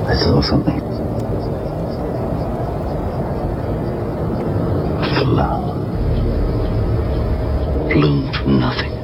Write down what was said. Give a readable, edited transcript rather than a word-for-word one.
I saw something. A flower. Bloomed from nothing.